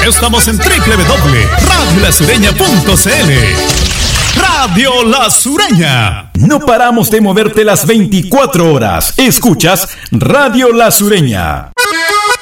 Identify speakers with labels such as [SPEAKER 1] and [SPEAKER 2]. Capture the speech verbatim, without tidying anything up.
[SPEAKER 1] estamos en doble u doble u doble punto radio la sureña punto c l. Radio La Sureña.
[SPEAKER 2] No paramos de moverte las veinticuatro horas. Escuchas Radio La Sureña.